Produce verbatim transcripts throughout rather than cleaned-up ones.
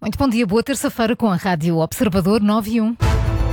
Muito bom dia, boa terça-feira com a Rádio Observador nove e um.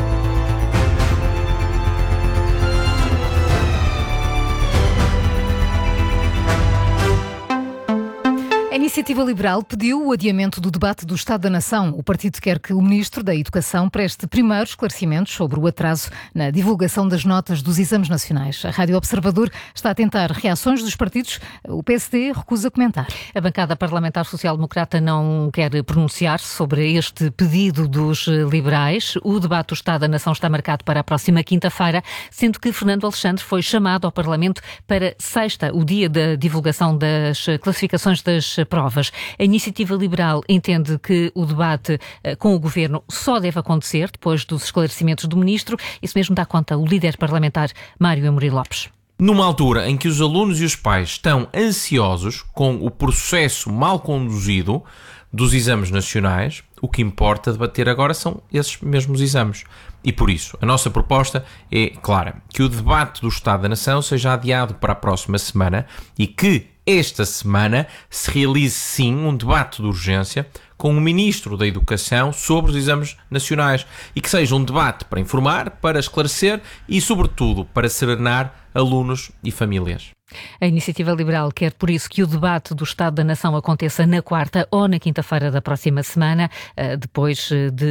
A Iniciativa Liberal pediu o adiamento do debate do Estado da Nação. O partido quer que o Ministro da Educação preste primeiro esclarecimentos sobre o atraso na divulgação das notas dos exames nacionais. A Rádio Observador está a tentar reações dos partidos. O P S D recusa comentar. A bancada parlamentar social-democrata não quer pronunciar-se sobre este pedido dos liberais. O debate do Estado da Nação está marcado para a próxima quinta-feira, sendo que Fernando Alexandre foi chamado ao Parlamento para sexta, o dia da divulgação das classificações das provas. A Iniciativa Liberal entende que o debate uh, com o Governo só deve acontecer depois dos esclarecimentos do Ministro. Isso mesmo dá conta o líder parlamentar Mário Amorim Lopes. Numa altura em que os alunos e os pais estão ansiosos com o processo mal conduzido dos exames nacionais, o que importa debater agora são esses mesmos exames. E por isso, a nossa proposta é clara, que o debate do Estado da Nação seja adiado para a próxima semana e que esta semana se realize sim um debate de urgência com o Ministro da Educação sobre os exames nacionais e que seja um debate para informar, para esclarecer e, sobretudo, para serenar alunos e famílias. A Iniciativa Liberal quer, por isso, que o debate do Estado da Nação aconteça na quarta ou na quinta-feira da próxima semana, depois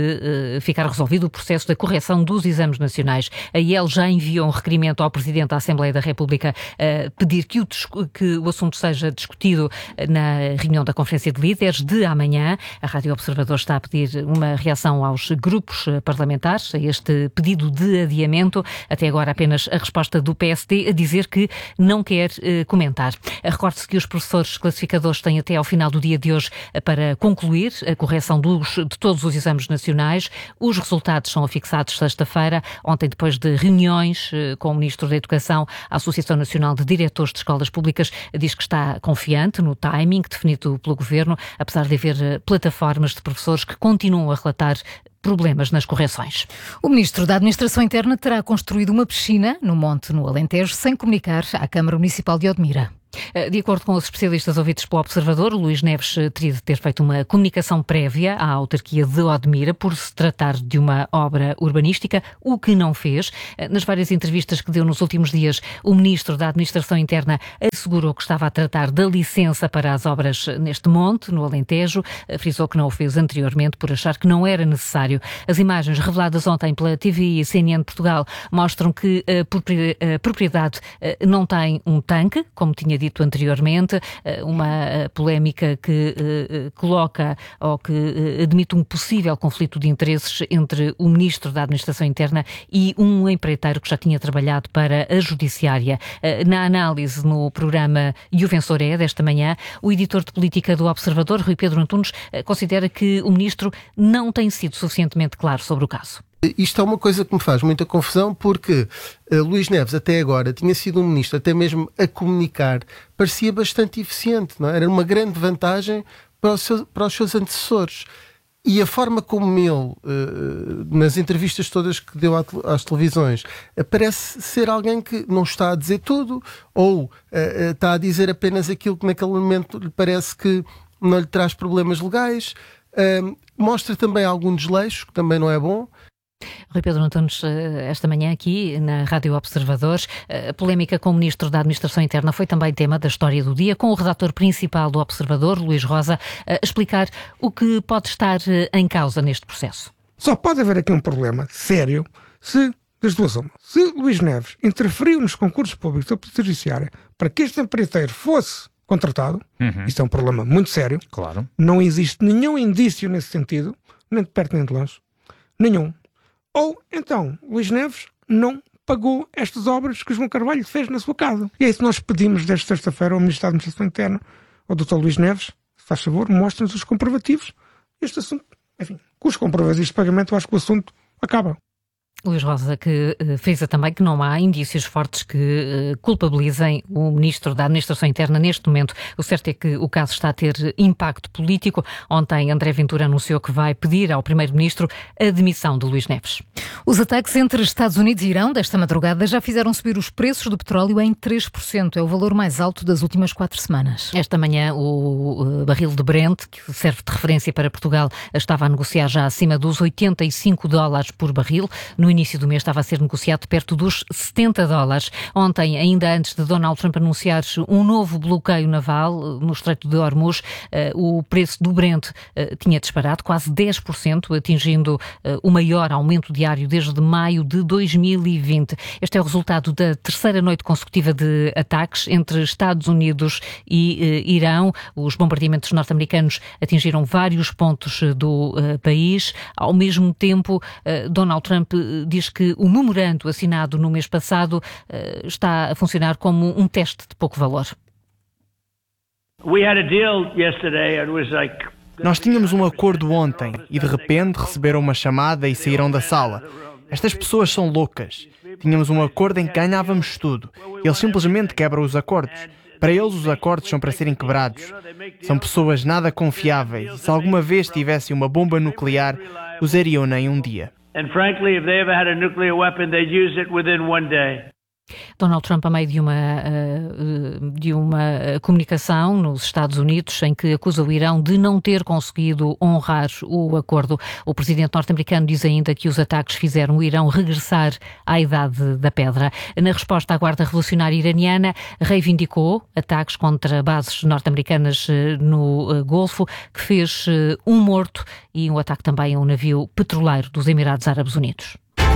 de ficar resolvido o processo da correção dos exames nacionais. A I E L já enviou um requerimento ao Presidente da Assembleia da República a pedir que o, que o assunto seja discutido na reunião da Conferência de Líderes de amanhã. A Rádio Observador está a pedir uma reação aos grupos parlamentares a este pedido de adiamento. Até agora apenas a resposta do P S D a dizer que não quer comentar. Recorde-se que os professores classificadores têm até ao final do dia de hoje para concluir a correção dos, de todos os exames nacionais. Os resultados são afixados sexta-feira. Ontem, depois de reuniões com o Ministro da Educação, a Associação Nacional de Diretores de Escolas Públicas diz que está confiante no timing definido pelo Governo, apesar de haver plataformas de professores que continuam a relatar problemas nas correções. O Ministro da Administração Interna terá construído uma piscina no Monte, no Alentejo, sem comunicar à Câmara Municipal de Odmira. De acordo com os especialistas ouvidos pelo Observador, Luís Neves teria de ter feito uma comunicação prévia à autarquia de Odmira por se tratar de uma obra urbanística, o que não fez. Nas várias entrevistas que deu nos últimos dias, o Ministro da Administração Interna assegurou que estava a tratar da licença para as obras neste monte, no Alentejo. Frisou que não o fez anteriormente por achar que não era necessário. As imagens reveladas ontem pela T V I e C N N de Portugal mostram que a propriedade não tem um tanque, como tinha dito anteriormente, uma polémica que uh, coloca ou que uh, admite um possível conflito de interesses entre o Ministro da Administração Interna e um empreiteiro que já tinha trabalhado para a Judiciária. Uh, na análise no programa E o Vencedor é, desta manhã, o editor de política do Observador, Rui Pedro Antunes, uh, considera que o Ministro não tem sido suficientemente claro sobre o caso. Isto é uma coisa que me faz muita confusão porque uh, Luís Neves até agora tinha sido um ministro, até mesmo a comunicar, parecia bastante eficiente, não é? Era uma grande vantagem para os seus, para os seus antecessores. E a forma como ele, uh, nas entrevistas todas que deu às televisões, uh, parece ser alguém que não está a dizer tudo ou uh, uh, está a dizer apenas aquilo que naquele momento lhe parece que não lhe traz problemas legais. Uh, mostra também algum desleixo, que também não é bom. Rui Pedro Antunes, esta manhã aqui na Rádio Observadores, a polémica com o Ministro da Administração Interna foi também tema da história do dia, com o redator principal do Observador, Luís Rosa, a explicar o que pode estar em causa neste processo. Só pode haver aqui um problema sério se, das duas uma, se Luís Neves interferiu nos concursos públicos da Polícia Judiciária para que este empreiteiro fosse contratado, uhum. Isso é um problema muito sério. Claro. Não existe nenhum indício nesse sentido, nem de perto nem de longe. Nenhum. Ou, então, Luís Neves não pagou estas obras que o João Carvalho fez na sua casa. E é isso que nós pedimos desta sexta-feira ao Ministro da Administração Interna, ao doutor Luís Neves, se faz favor, mostre-nos os comprovativos. Este assunto, enfim, com os comprovativos de pagamento, eu acho que o assunto acaba. Luís Rosa, que uh, frisa também que não há indícios fortes que uh, culpabilizem o Ministro da Administração Interna neste momento. O certo é que o caso está a ter impacto político. Ontem, André Ventura anunciou que vai pedir ao Primeiro-Ministro a demissão de Luís Neves. Os ataques entre Estados Unidos e Irão desta madrugada já fizeram subir os preços do petróleo em três por cento. É o valor mais alto das últimas quatro semanas. Esta manhã, o uh, barril de Brent, que serve de referência para Portugal, estava a negociar já acima dos oitenta e cinco dólares por barril. No No início do mês estava a ser negociado perto dos setenta dólares. Ontem, ainda antes de Donald Trump anunciar um novo bloqueio naval no Estreito de Hormuz, o preço do Brent tinha disparado quase dez por cento, atingindo o maior aumento diário desde maio de dois mil e vinte. Este é o resultado da terceira noite consecutiva de ataques entre Estados Unidos e Irão. Os bombardeamentos norte-americanos atingiram vários pontos do país. Ao mesmo tempo, Donald Trump diz que o memorando assinado no mês passado uh, está a funcionar como um teste de pouco valor. Nós tínhamos um acordo ontem e de repente receberam uma chamada e saíram da sala. Estas pessoas são loucas. Tínhamos um acordo em que ganhávamos tudo. Eles simplesmente quebram os acordos. Para eles os acordos são para serem quebrados. São pessoas nada confiáveis. Se alguma vez tivessem uma bomba nuclear, usariam-na em um dia. And frankly, if they ever had a nuclear weapon, they'd use it within one day. Donald Trump, a meio de uma, de uma comunicação nos Estados Unidos em que acusa o Irão de não ter conseguido honrar o acordo. O presidente norte-americano diz ainda que os ataques fizeram o Irão regressar à Idade da Pedra. Na resposta, a Guarda Revolucionária Iraniana reivindicou ataques contra bases norte-americanas no Golfo, que fez um morto, e um ataque também a um navio petroleiro dos Emirados Árabes Unidos.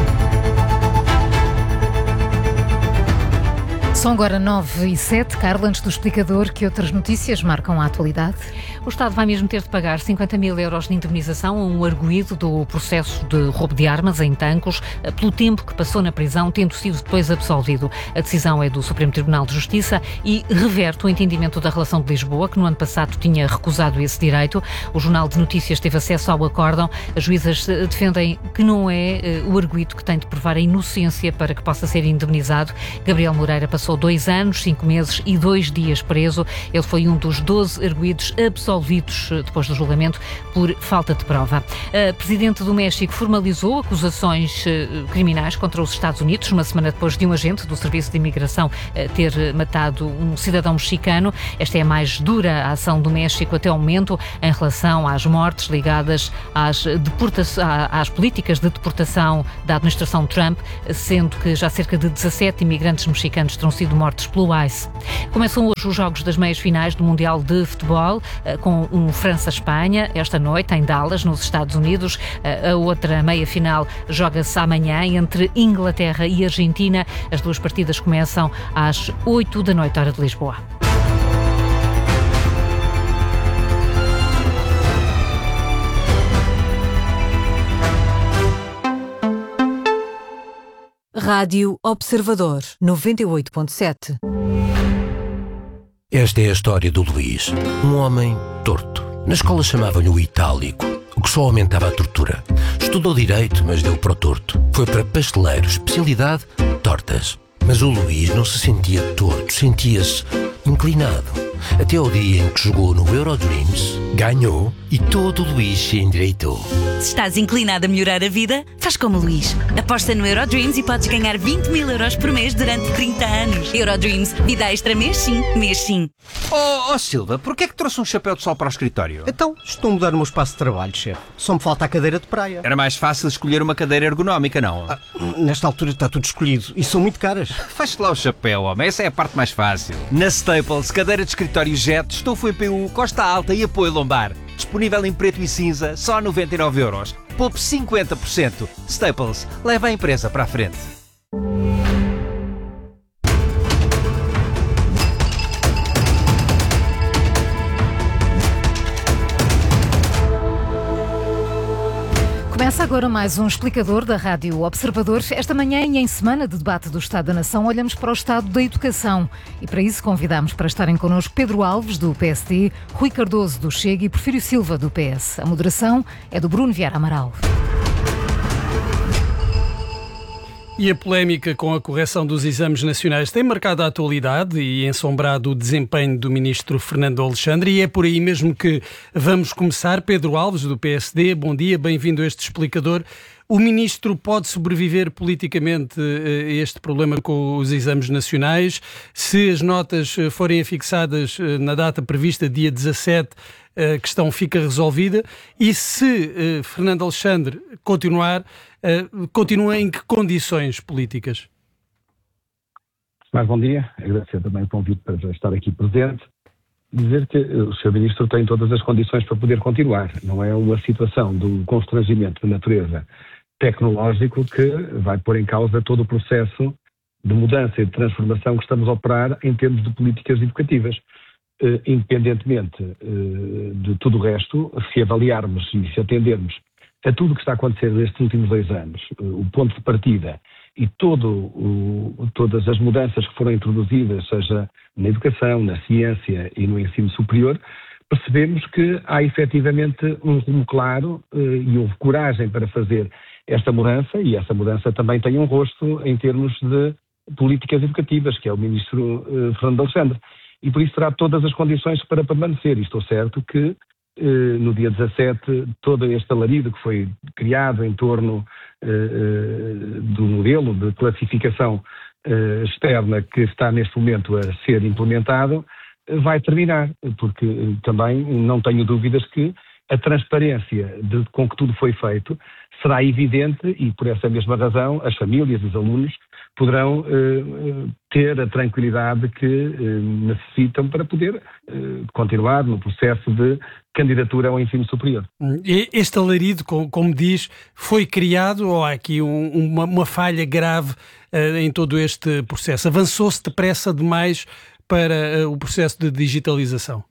São agora nove e sete. Carla, antes do explicador, que outras notícias marcam a atualidade? O Estado vai mesmo ter de pagar cinquenta mil euros de indemnização a um arguido do processo de roubo de armas em Tancos pelo tempo que passou na prisão, tendo sido depois absolvido. A decisão é do Supremo Tribunal de Justiça e reverte o entendimento da Relação de Lisboa, que no ano passado tinha recusado esse direito. O Jornal de Notícias teve acesso ao acórdão. As juízas defendem que não é o arguido que tem de provar a inocência para que possa ser indemnizado. Gabriel Moreira passou dois anos, cinco meses e dois dias preso. Ele foi um dos doze arguidos absolvidos depois do julgamento por falta de prova. A Presidente do México formalizou acusações criminais contra os Estados Unidos, uma semana depois de um agente do Serviço de Imigração ter matado um cidadão mexicano. Esta é a mais dura ação do México até ao momento em relação às mortes ligadas às, deporta- às políticas de deportação da administração Trump, sendo que já cerca de dezassete imigrantes mexicanos terão sido mortos pelo ICE. Começam hoje os jogos das meias finais do Mundial de Futebol, com um França-Espanha, esta noite em Dallas, nos Estados Unidos. A outra meia final joga-se amanhã entre Inglaterra e Argentina. As duas partidas começam às oito da noite, hora de Lisboa. Rádio Observador, noventa e oito ponto sete. Esta é a história do Luís, um homem torto. Na escola chamavam-lhe o itálico, o que só aumentava a tortura. Estudou direito, mas deu para o torto. Foi para pasteleiro, especialidade, tortas. Mas o Luís não se sentia torto, sentia-se inclinado. Até ao dia em que jogou no Eurodreams, ganhou e todo o Luís se endireitou. Se estás inclinado a melhorar a vida, faz como o Luís. Aposta no Eurodreams e podes ganhar vinte mil euros por mês durante trinta anos. Eurodreams, vida extra mês sim, mês sim. Oh, oh Silva, porquê é que trouxe um chapéu de sol para o escritório? Então, estou a mudar o meu espaço de trabalho, chefe. Só me falta a cadeira de praia. Era mais fácil escolher uma cadeira ergonómica, não? Ah, nesta altura está tudo escolhido e são muito caras. Faz-te lá o chapéu, homem. Essa é a parte mais fácil. Na Staples, cadeira de escritório Jet, estofo E P U, costa alta e apoio lombar. Disponível em preto e cinza, só noventa e nove euros. Poupe cinquenta por cento. Staples, leva a empresa para a frente. Começa agora mais um explicador da Rádio Observador. Esta manhã, e em semana de debate do Estado da Nação, olhamos para o estado da educação. E para isso convidamos para estarem connosco Pedro Alves, do P S D, Rui Cardoso, do Chega, e Porfírio Silva, do P S. A moderação é do Bruno Vieira Amaral. E a polémica com a correção dos exames nacionais tem marcado a atualidade e ensombrado o desempenho do ministro Fernando Alexandre, e é por aí mesmo que vamos começar. Pedro Alves, do P S D, bom dia, bem-vindo a este explicador. O ministro pode sobreviver politicamente a este problema com os exames nacionais? Se as notas forem afixadas na data prevista, dia dezassete, a questão fica resolvida? E se uh, Fernando Alexandre continuar, uh, continua em que condições políticas? Mais bom dia, agradecer também o convite para estar aqui presente. Dizer que o senhor Ministro tem todas as condições para poder continuar. Não é uma situação de um constrangimento de natureza tecnológico que vai pôr em causa todo o processo de mudança e de transformação que estamos a operar em termos de políticas educativas. Uh, independentemente uh, de tudo o resto, se avaliarmos e se atendermos a tudo o que está a acontecer nestes últimos dois anos, uh, o ponto de partida e todo, uh, todas as mudanças que foram introduzidas, seja na educação, na ciência e no ensino superior, percebemos que há efetivamente um rumo claro uh, e houve coragem para fazer esta mudança, e essa mudança também tem um rosto em termos de políticas educativas, que é o ministro uh, Fernando Alexandre. E por isso terá todas as condições para permanecer. E estou certo que eh, no dia dezassete todo este alarido que foi criado em torno eh, do modelo de classificação eh, externa que está neste momento a ser implementado eh, vai terminar, porque eh, também não tenho dúvidas que a transparência de, com que tudo foi feito será evidente, e por essa mesma razão as famílias e os alunos poderão eh, ter a tranquilidade que eh, necessitam para poder eh, continuar no processo de candidatura ao ensino superior. Este alarido, como diz, foi criado, ou há aqui um, uma, uma falha grave uh, em todo este processo? Avançou-se depressa demais para uh, o processo de digitalização?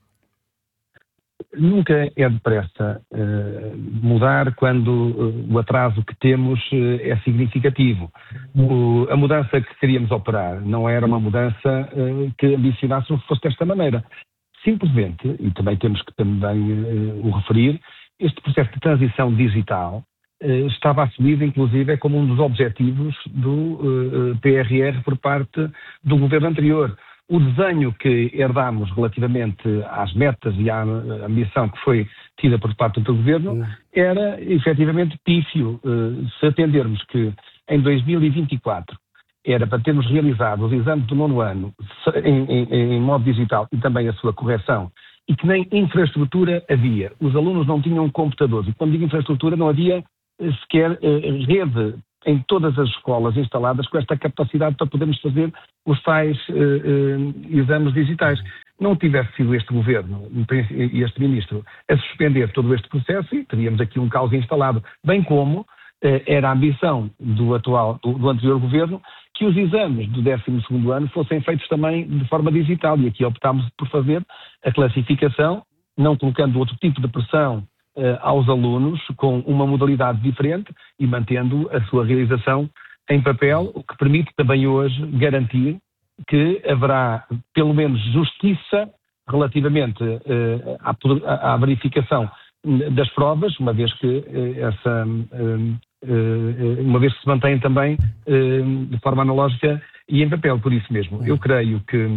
Nunca é depressa uh, mudar quando uh, o atraso que temos uh, é significativo. O, a mudança que queríamos operar não era uma mudança uh, que ambicionássemos que fosse desta maneira. Simplesmente, e também temos que também uh, o referir, este processo de transição digital uh, estava assumido inclusive como um dos objetivos do uh, P R R por parte do governo anterior. O desenho que herdámos relativamente às metas e à ambição que foi tida por parte do governo era efetivamente pífio. Se atendermos que em dois mil e vinte e quatro era para termos realizado os exames do nono ano em, em, em modo digital e também a sua correção, e que nem infraestrutura havia. Os alunos não tinham computadores, e quando digo infraestrutura não havia sequer rede em todas as escolas instaladas com esta capacidade para podermos fazer os tais uh, uh, exames digitais. Não tivesse sido este governo e este ministro a suspender todo este processo, e teríamos aqui um caos instalado, bem como uh, era a ambição do atual, do, do anterior governo, que os exames do décimo segundo ano fossem feitos também de forma digital, e aqui optámos por fazer a classificação, não colocando outro tipo de pressão Uh, aos alunos, com uma modalidade diferente e mantendo a sua realização em papel, o que permite também hoje garantir que haverá pelo menos justiça relativamente uh, à, à verificação das provas, uma vez que uh, essa uh, uh, uma vez que se mantém também uh, de forma analógica e em papel. Por isso mesmo, eu creio que uh,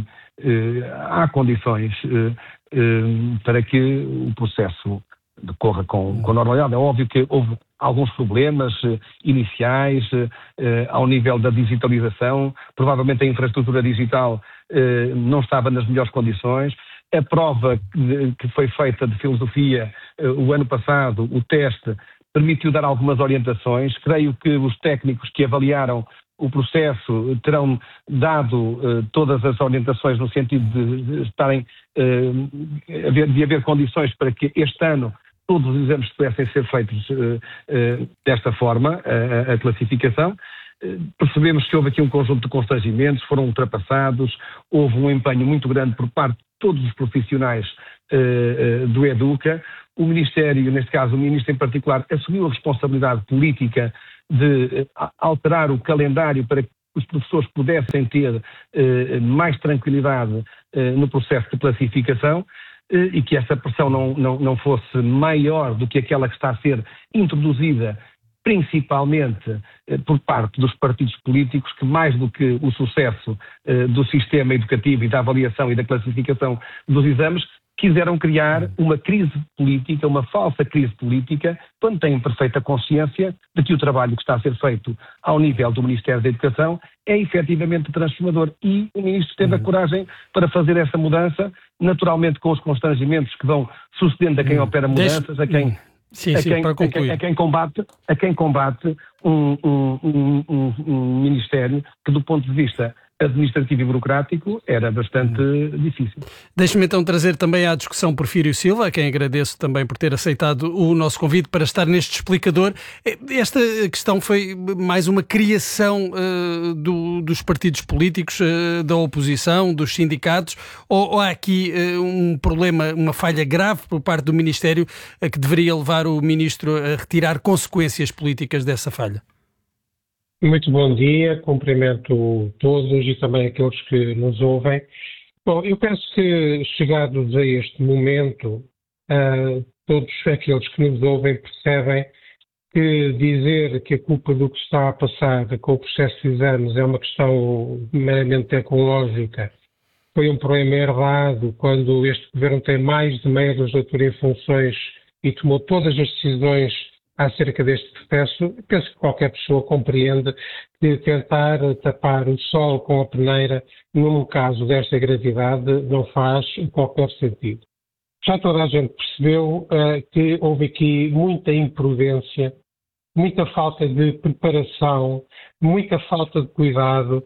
há condições uh, uh, para que o processo decorra com, com normalidade. É óbvio que houve alguns problemas eh, iniciais eh, ao nível da digitalização. Provavelmente a infraestrutura digital eh, não estava nas melhores condições. A prova que, que foi feita de filosofia eh, o ano passado, o teste, permitiu dar algumas orientações. Creio que os técnicos que avaliaram o processo terão dado eh, todas as orientações no sentido de, de estarem eh, de haver condições para que este ano todos os exames pudessem ser feitos uh, uh, desta forma, a, a classificação. Uh, percebemos que houve aqui um conjunto de constrangimentos, foram ultrapassados, houve um empenho muito grande por parte de todos os profissionais uh, uh, do Educa. O Ministério, neste caso o Ministro em particular, assumiu a responsabilidade política de uh, alterar o calendário para que os professores pudessem ter uh, mais tranquilidade uh, no processo de classificação, e que essa pressão não, não, não fosse maior do que aquela que está a ser introduzida principalmente eh, por parte dos partidos políticos que, mais do que o sucesso eh, do sistema educativo e da avaliação e da classificação dos exames, quiseram criar uma crise política, uma falsa crise política, quando têm perfeita consciência de que o trabalho que está a ser feito ao nível do Ministério da Educação é efetivamente transformador. E o Ministro teve a coragem para fazer essa mudança, naturalmente com os constrangimentos que vão sucedendo a quem opera mudanças, a quem... Sim, a, sim, quem, para a, quem, concluir. a quem combate, a quem combate um, um, um, um, um Ministério que, do ponto de vista administrativo e burocrático, era bastante hum. difícil. Deixe-me então trazer também à discussão Porfírio Silva, a quem agradeço também por ter aceitado o nosso convite para estar neste explicador. Esta questão foi mais uma criação uh, do, dos partidos políticos, uh, da oposição, dos sindicatos, ou, ou há aqui uh, um problema, uma falha grave por parte do Ministério uh, que deveria levar o Ministro a retirar consequências políticas dessa falha? Muito bom dia, cumprimento todos e também aqueles que nos ouvem. Bom, eu penso que chegados a este momento, uh, todos aqueles que nos ouvem percebem que dizer que a culpa do que está a passar com o processo de exames é uma questão meramente tecnológica. Foi um problema herdado quando este governo tem mais de meia legislatura em funções e tomou todas as decisões acerca deste processo. Penso que qualquer pessoa compreende que tentar tapar o sol com a peneira num caso desta gravidade não faz qualquer sentido. Já toda a gente percebeu uh, que houve aqui muita imprudência, muita falta de preparação, muita falta de cuidado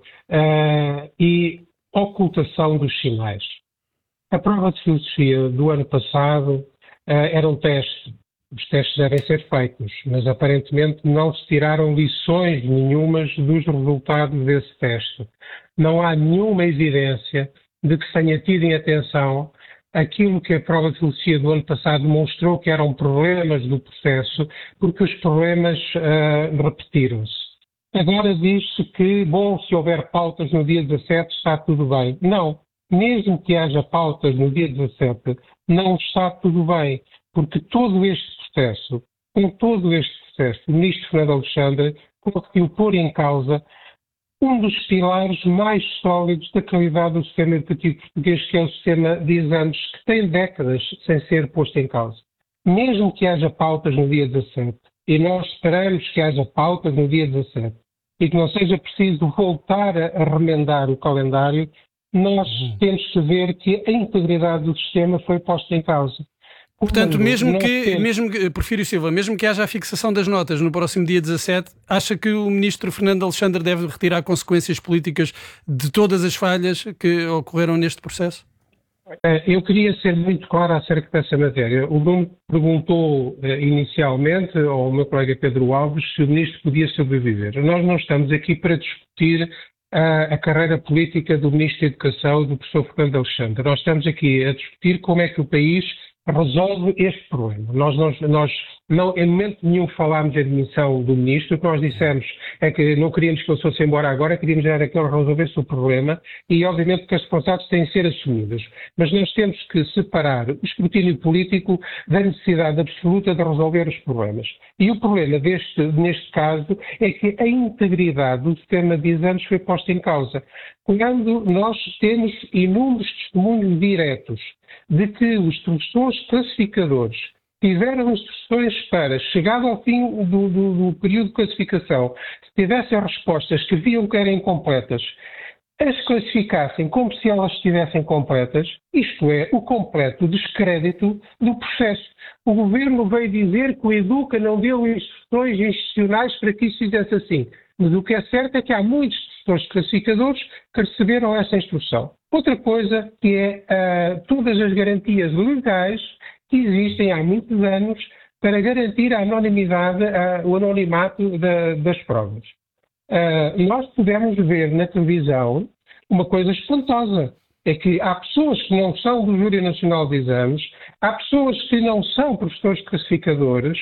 uh, e ocultação dos sinais. A prova de filosofia do ano passado uh, era um teste. Os testes devem ser feitos, mas aparentemente não se tiraram lições nenhumas dos resultados desse teste. Não há nenhuma evidência de que se tenha tido em atenção aquilo que a prova de filosofia do ano passado demonstrou que eram problemas do processo, porque os problemas uh, repetiram-se. Agora diz-se que, bom, se houver pautas no dia dezassete está tudo bem. Não, mesmo que haja pautas no dia dezassete, não está tudo bem. Porque todo este processo, com todo este processo, o ministro Fernando Alexandre conseguiu pôr em causa um dos pilares mais sólidos da qualidade do sistema educativo português, que é o sistema de exames, que tem décadas sem ser posto em causa. Mesmo que haja pautas no dia dezassete, e nós esperamos que haja pautas no dia dezassete, e que não seja preciso voltar a remendar o calendário, nós uhum. temos que ver que a integridade do sistema foi posta em causa. Portanto, mesmo que, mesmo que, Porfírio Silva, mesmo que haja a fixação das notas no próximo dia dezassete, acha que o ministro Fernando Alexandre deve retirar consequências políticas de todas as falhas que ocorreram neste processo? Eu queria ser muito claro acerca dessa matéria. O Bruno perguntou inicialmente ao meu colega Pedro Alves se o ministro podia sobreviver. Nós não estamos aqui para discutir a, a carreira política do ministro da Educação, do professor Fernando Alexandre. Nós estamos aqui a discutir como é que o país resolve este problema. Nós, nós, nós não, em momento nenhum falámos em demissão do ministro. O que nós dissemos é que não queríamos que ele fosse embora agora, queríamos era que ele resolvesse o problema e, obviamente, que as responsabilidades têm de ser assumidas. Mas nós temos que separar o escrutínio político da necessidade absoluta de resolver os problemas. E o problema deste, neste caso é que a integridade do sistema de exames foi posta em causa. Quando nós temos inúmeros testemunhos diretos de que os professores classificadores tiveram instruções para, chegado ao fim do, do, do período de classificação, se tivessem respostas que viam que eram incompletas, as classificassem como se elas estivessem completas, isto é, o completo descrédito do processo. O governo veio dizer que o Educa não deu instruções institucionais para que isso fizesse assim. Mas o que é certo é que há muitos professores classificadores que receberam essa instrução. Outra coisa que é uh, todas as garantias legais que existem há muitos anos para garantir a anonimidade, uh, o anonimato da, das provas. Uh, nós podemos ver na televisão uma coisa espantosa. É que há pessoas que não são do Júri Nacional de Exames, há pessoas que não são professores classificadores,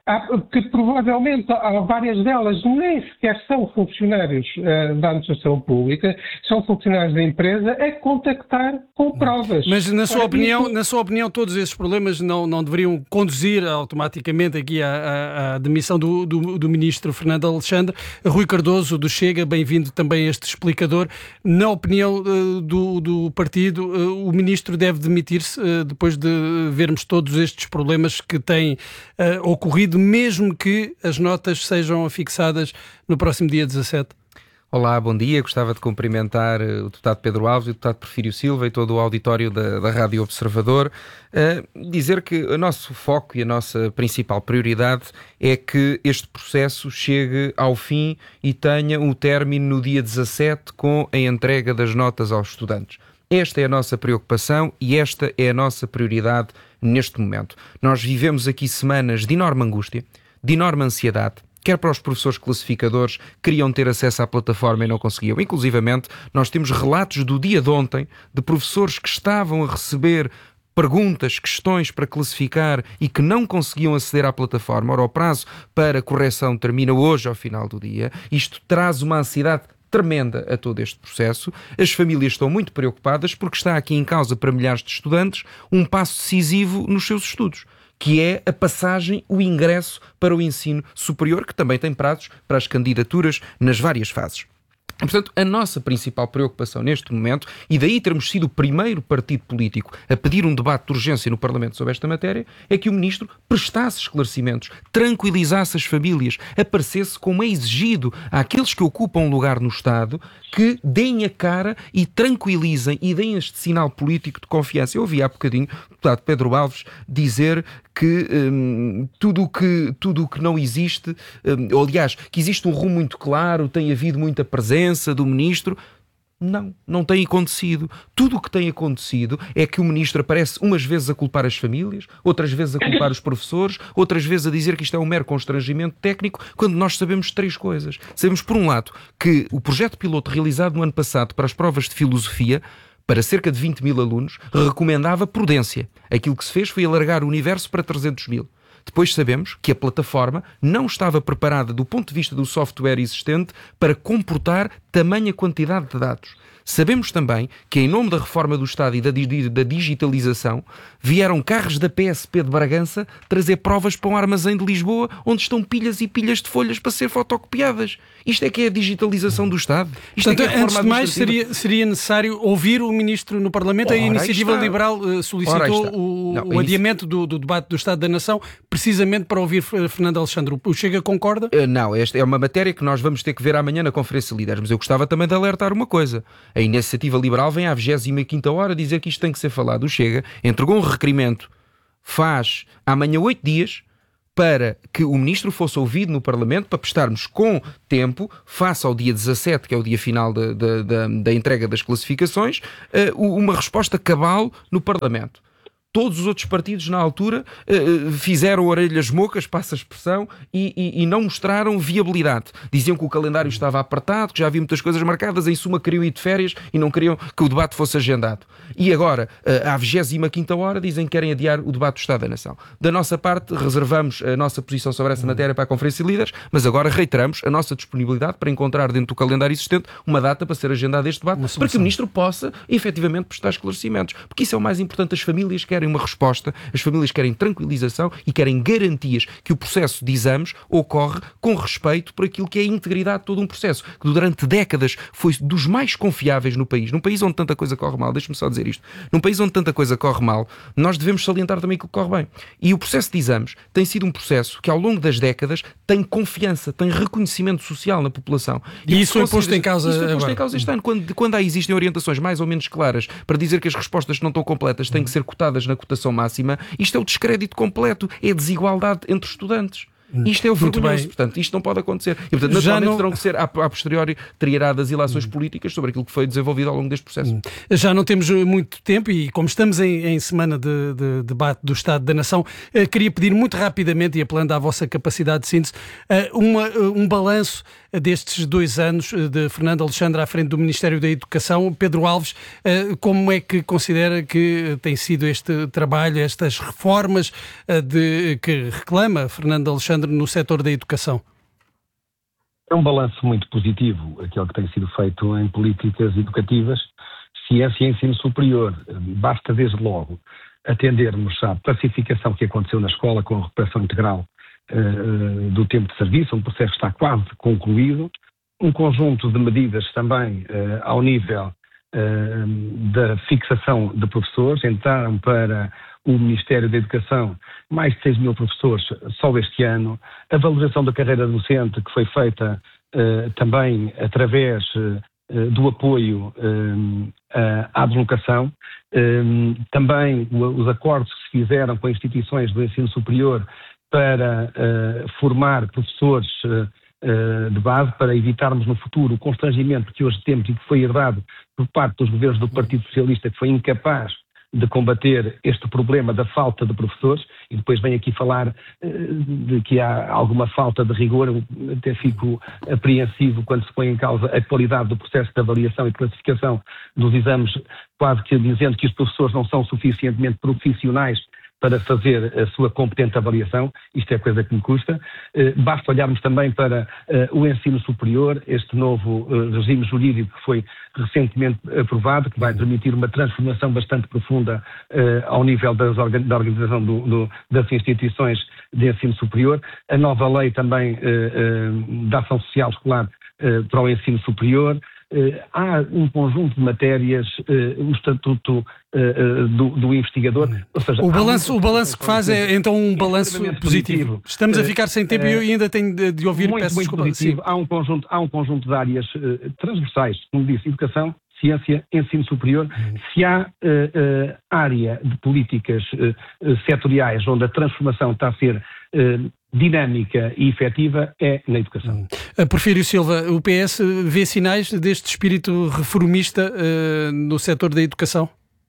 que provavelmente há várias delas nem sequer são funcionários uh, da administração pública, são funcionários da empresa, a contactar com provas. Mas na sua, Ora, opinião, isso... na sua opinião, todos esses problemas não, não deveriam conduzir automaticamente aqui à, à, à demissão do, do, do ministro Fernando Alexandre. Rui Cardoso, do Chega, bem-vindo também a este explicador. Na opinião uh, do, do partido, uh, o ministro deve demitir-se uh, depois de vermos todos estes problemas que têm uh, ocorrido, mesmo que as notas sejam fixadas no próximo dia dezassete? Olá, bom dia. Gostava de cumprimentar o deputado Pedro Alves e o deputado Porfírio Silva e todo o auditório da, da Rádio Observador. Uh, dizer que o nosso foco e a nossa principal prioridade é que este processo chegue ao fim e tenha um término no dia dezassete com a entrega das notas aos estudantes. Esta é a nossa preocupação e esta é a nossa prioridade neste momento. Nós vivemos aqui semanas de enorme angústia, de enorme ansiedade, quer para os professores classificadores que queriam ter acesso à plataforma e não conseguiam. Inclusivamente, nós temos relatos do dia de ontem de professores que estavam a receber perguntas, questões para classificar e que não conseguiam aceder à plataforma. Ora, o prazo para correção termina hoje ao final do dia. Isto traz uma ansiedade tremenda a todo este processo. As famílias estão muito preocupadas porque está aqui em causa para milhares de estudantes um passo decisivo nos seus estudos, que é a passagem, o ingresso para o ensino superior, que também tem prazos para as candidaturas nas várias fases. Portanto, a nossa principal preocupação neste momento, e daí termos sido o primeiro partido político a pedir um debate de urgência no Parlamento sobre esta matéria, é que o Ministro prestasse esclarecimentos, tranquilizasse as famílias, aparecesse como é exigido àqueles que ocupam um lugar no Estado, que deem a cara e tranquilizem e deem este sinal político de confiança. Eu ouvi há bocadinho o deputado Pedro Alves dizer que hum, tudo o que, tudo o que não existe, hum, ou aliás, que existe um rumo muito claro, tem havido muita presença do Ministro. Não, não tem acontecido. Tudo o que tem acontecido é que o Ministro aparece umas vezes a culpar as famílias, outras vezes a culpar os professores, outras vezes a dizer que isto é um mero constrangimento técnico, quando nós sabemos três coisas. Sabemos, por um lado, que o projeto piloto realizado no ano passado para as provas de filosofia, para cerca de vinte mil alunos, recomendava prudência. Aquilo que se fez foi alargar o universo para trezentos mil. Depois sabemos que a plataforma não estava preparada do ponto de vista do software existente para comportar tamanha quantidade de dados. Sabemos também que, em nome da reforma do Estado e da, da digitalização, vieram carros da P S P de Bragança trazer provas para um armazém de Lisboa, onde estão pilhas e pilhas de folhas para ser fotocopiadas. Isto é que é a digitalização do Estado. Isto Portanto, é que é a antes de mais, seria, seria necessário ouvir o Ministro no Parlamento. Ora, a Iniciativa Liberal uh, solicitou o, não, o adiamento do, do debate do Estado da Nação, precisamente para ouvir Fernando Alexandre. O Chega concorda? Uh, não, esta é uma matéria que nós vamos ter que ver amanhã na Conferência de Líderes, mas eu gostava também de alertar uma coisa. A Iniciativa Liberal vem à vigésima quinta hora dizer que isto tem que ser falado. O Chega entregou um requerimento faz amanhã oito dias para que o Ministro fosse ouvido no Parlamento, para prestarmos com tempo, face ao dia dezassete, que é o dia final da, da, da, da entrega das classificações, uma resposta cabal no Parlamento. Todos os outros partidos, na altura, fizeram orelhas mocas, passa a expressão, e, e, e não mostraram viabilidade. Diziam que o calendário estava apertado, que já havia muitas coisas marcadas, em suma queriam ir de férias e não queriam que o debate fosse agendado. E agora, à vigésima quinta hora, dizem que querem adiar o debate do Estado da Nação. Da nossa parte, reservamos a nossa posição sobre essa matéria para a Conferência de Líderes, mas agora reiteramos a nossa disponibilidade para encontrar dentro do calendário existente uma data para ser agendado este debate, para que o Ministro possa, efetivamente, prestar esclarecimentos. Porque isso é o mais importante. As famílias querem uma resposta, as famílias querem tranquilização e querem garantias que o processo de exames ocorre com respeito por aquilo que é a integridade de todo um processo, que durante décadas foi dos mais confiáveis no país. Num país onde tanta coisa corre mal, deixe-me só dizer isto, num país onde tanta coisa corre mal, nós devemos salientar também aquilo que corre bem. E o processo de exames tem sido um processo que ao longo das décadas tem confiança, tem reconhecimento social na população. E, e isso foi posto em causa Isso foi posto em causa este ano. Quando, quando há, existem orientações mais ou menos claras para dizer que as respostas que não estão completas têm que ser cotadas na cotação máxima, isto é o descrédito completo, é a desigualdade entre estudantes. Isto é o vergonhoso, portanto, isto não pode acontecer. E, portanto, naturalmente não... terão que ser, a, a posteriori, triaradas ilações hum. políticas sobre aquilo que foi desenvolvido ao longo deste processo. Hum. Já não temos muito tempo e, como estamos em, em semana de, de debate do Estado da Nação, eh, queria pedir muito rapidamente, e apelando à vossa capacidade de síntese, eh, uma, um balanço destes dois anos de Fernando Alexandre à frente do Ministério da Educação. Pedro Alves, eh, como é que considera que tem sido este trabalho, estas reformas eh, de, que reclama Fernando Alexandre Alexandre, no setor da educação? É um balanço muito positivo, aquele que tem sido feito em políticas educativas, ciência e ensino superior. Basta, desde logo, atendermos à pacificação que aconteceu na escola com a recuperação integral uh, do tempo de serviço, um processo que está quase concluído, um conjunto de medidas também uh, ao nível uh, da fixação de professores. Entraram para o Ministério da Educação mais de seis mil professores só este ano. A valorização da carreira docente, que foi feita uh, também através uh, do apoio uh, à deslocação. Uh, também os acordos que se fizeram com instituições do ensino superior para uh, formar professores uh, uh, de base, para evitarmos no futuro o constrangimento que hoje temos e que foi herdado por parte dos governos do Partido Socialista, que foi incapaz de combater este problema da falta de professores, e depois vem aqui falar uh, de que há alguma falta de rigor. Eu até fico apreensivo quando se põe em causa a qualidade do processo de avaliação e classificação dos exames, quase que dizendo que os professores não são suficientemente profissionais para fazer a sua competente avaliação. Isto é coisa que me custa. Uh, basta olharmos também para uh, o ensino superior, este novo uh, regime jurídico que foi recentemente aprovado, que vai permitir uma transformação bastante profunda uh, ao nível das organ- da organização do, do, das instituições de ensino superior. A nova lei também uh, uh, da ação social escolar uh, para o ensino superior. Uh, há um conjunto de matérias, uh, o estatuto uh, uh, do, do investigador. Ou seja, o balanço, o balanço que faz é então um balanço positivo. positivo. Estamos a ficar sem tempo e uh, eu ainda tenho de, de ouvir, muito, peço muito desculpa. Positivo. Há um conjunto, há um conjunto de áreas uh, transversais, como disse, educação, ciência, ensino superior. Uhum. Se há uh, uh, área de políticas uh, uh, setoriais onde a transformação está a ser uh, dinâmica e efetiva, é na educação. Uh, Porfírio Silva, o P S vê sinais deste espírito reformista uh, no setor da educação?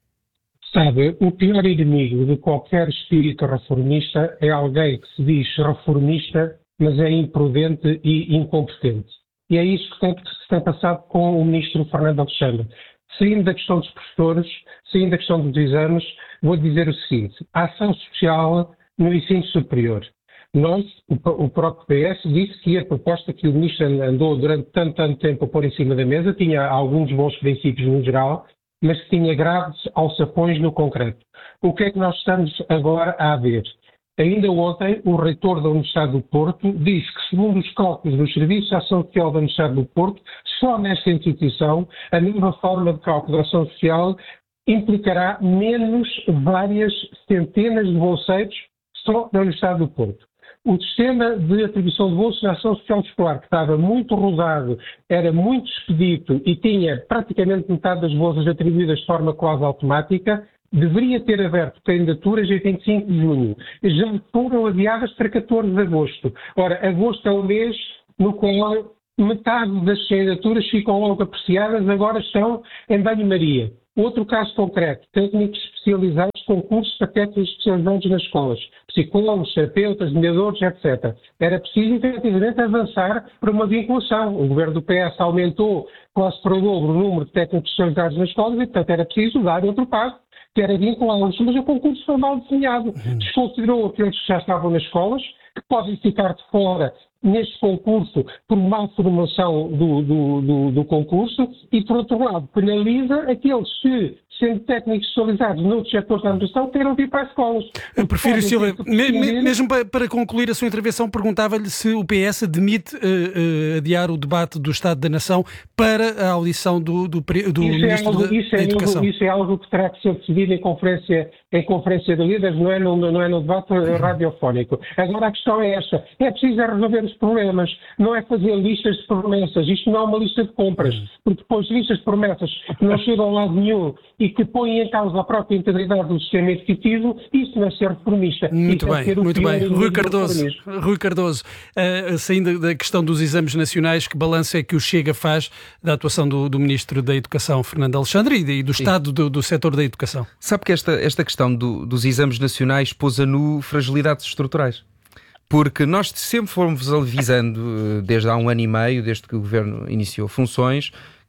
Sabe, o pior inimigo de qualquer espírito reformista é alguém que se diz reformista, mas é imprudente e incompetente. E é isso que, tem, que se tem passado com o ministro Fernando Alexandre. Saindo da questão dos professores, saindo da questão dos exames, vou dizer o seguinte: a ação social no ensino superior. Nós, o, o próprio P S, disse que a proposta que o ministro andou durante tanto, tanto tempo a pôr em cima da mesa tinha alguns bons princípios no geral, mas que tinha graves alçapões no concreto. O que é que nós estamos agora a ver? Ainda ontem, o reitor da Universidade do Porto disse que, segundo os cálculos dos Serviços de Ação Social da Universidade do Porto, só nesta instituição, a nova forma de cálculo da ação social implicará menos várias centenas de bolseiros só na Universidade do Porto. O sistema de atribuição de bolsas na ação social escolar, que estava muito rodado, era muito expedito e tinha praticamente metade das bolsas atribuídas de forma quase automática, deveria ter aberto candidaturas em vinte e cinco de junho. Já foram adiadas para catorze de agosto. Ora, agosto é o mês no qual metade das candidaturas ficam logo apreciadas, agora estão em banho-maria. Outro caso concreto: técnicos especializados, concursos para técnicos especializados nas escolas, psicólogos, terapeutas, mediadores, etcétera. Era preciso, efetivamente, avançar para uma vinculação. O governo do P S aumentou quase para o dobro o número de técnicos especializados nas escolas e, portanto, era preciso dar outro passo, que era vinculá-los, mas o concurso foi mal desenhado. Desconsiderou aqueles que já estavam nas escolas, que podem ficar de fora neste concurso por má formação do, do, do, do concurso, e, por outro lado, penaliza aqueles que, sendo técnicos especializados noutros setores da administração, queiram vir para as escolas. Prefiro, Silva, me, me, mesmo para, para concluir a sua intervenção, perguntava-lhe se o P S admite uh, uh, adiar o debate do Estado da Nação para a audição do, do, do isso Ministro é algo, da, isso da é Educação. Algo, isso é algo que terá que ser decidido em conferência, em conferência de líderes, não é no, não é no debate radiofónico. Agora a questão é esta: é preciso resolver os problemas, não é fazer listas de promessas. Isto não é uma lista de compras, porque depois listas de promessas que não chegam a lado nenhum e que põem em causa a própria integridade do sistema educativo, isso não é ser reformista. Muito isso bem, é ser muito bem. Rui do Cardoso, Rui Cardoso, uh, saindo da questão dos exames nacionais, que balanço é que o Chega faz da atuação do, do Ministro da Educação, Fernando Alexandre, e, e do Sim. Estado do, do setor da educação? Sabe que esta, esta questão do, dos exames nacionais pôs a nu fragilidades estruturais. Porque nós sempre fomos avisando, desde há um ano e meio, desde que o Governo iniciou funções,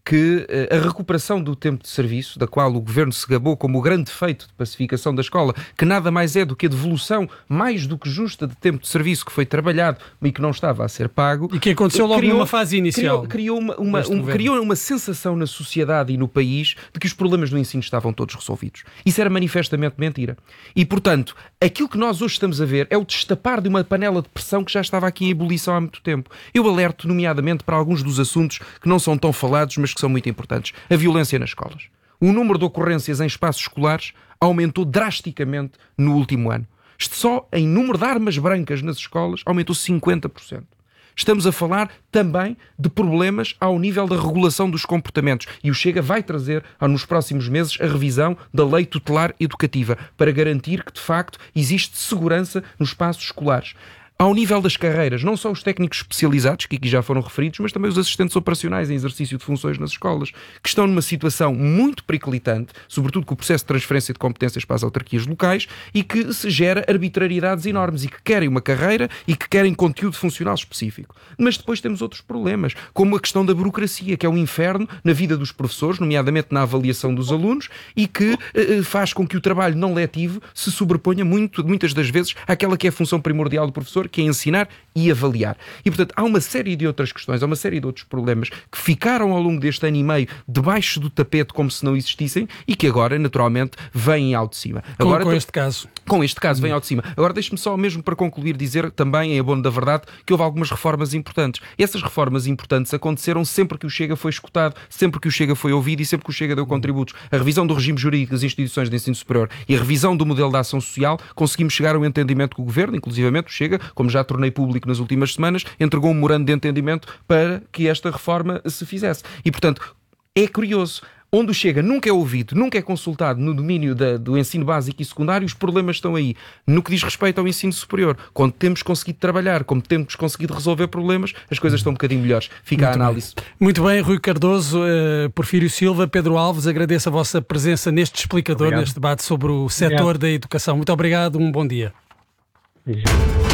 que a recuperação do tempo de serviço, da qual o Governo se gabou como o grande feito de pacificação da escola, que nada mais é do que a devolução mais do que justa de tempo de serviço que foi trabalhado e que não estava a ser pago. E que aconteceu logo criou, numa fase inicial. Criou, criou, uma, uma, um, criou uma sensação na sociedade e no país de que os problemas do ensino estavam todos resolvidos. Isso era manifestamente mentira. E, portanto, aquilo que nós hoje estamos a ver é o destapar de uma panela de pressão que já estava aqui em ebulição há muito tempo. Eu alerto, nomeadamente, para alguns dos assuntos que não são tão falados, mas que são muito importantes. A violência nas escolas. O número de ocorrências em espaços escolares aumentou drasticamente no último ano. Só em número de armas brancas nas escolas aumentou cinquenta por cento. Estamos a falar também de problemas ao nível da regulação dos comportamentos. E o Chega vai trazer, nos próximos meses, a revisão da Lei Tutelar Educativa para garantir que, de facto, existe segurança nos espaços escolares. Ao nível das carreiras, não só os técnicos especializados, que aqui já foram referidos, mas também os assistentes operacionais em exercício de funções nas escolas, que estão numa situação muito periclitante, sobretudo com o processo de transferência de competências para as autarquias locais, e que se gera arbitrariedades enormes, e que querem uma carreira e que querem conteúdo funcional específico. Mas depois temos outros problemas, como a questão da burocracia, que é um inferno na vida dos professores, nomeadamente na avaliação dos alunos, e que eh, faz com que o trabalho não letivo se sobreponha muito, muitas das vezes àquela que é a função primordial do professor, que é ensinar e avaliar. E, portanto, há uma série de outras questões, há uma série de outros problemas que ficaram ao longo deste ano e meio debaixo do tapete como se não existissem e que agora, naturalmente, vêm ao de cima. Com, agora, com este caso. Com este caso, vem ao de cima. Agora, deixe-me só mesmo para concluir dizer também, em abono da verdade, que houve algumas reformas importantes. E essas reformas importantes aconteceram sempre que o Chega foi escutado, sempre que o Chega foi ouvido e sempre que o Chega deu contributos. A revisão do regime jurídico das instituições de ensino superior e a revisão do modelo de ação social, conseguimos chegar a um entendimento com o Governo, inclusivamente o Chega, como já tornei público nas últimas semanas, entregou um memorando de entendimento para que esta reforma se fizesse. E, portanto, é curioso. Onde o Chega nunca é ouvido, nunca é consultado no domínio da, do ensino básico e secundário, os problemas estão aí. No que diz respeito ao ensino superior, quando temos conseguido trabalhar, como temos conseguido resolver problemas, as coisas estão um bocadinho melhores. Fica Muito a análise. Bem. Muito bem, Rui Cardoso, uh, Porfírio Silva, Pedro Alves, agradeço a vossa presença neste explicador, obrigado. Neste debate sobre o setor obrigado. Da educação. Muito obrigado, um bom dia. Obrigado.